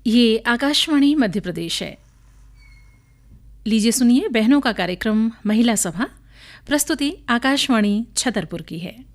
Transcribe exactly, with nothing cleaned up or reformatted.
ये आकाशवाणी मध्य प्रदेश है। लीजिए सुनिए बहनों का कार्यक्रम महिला सभा। प्रस्तुति आकाशवाणी छतरपुर की है।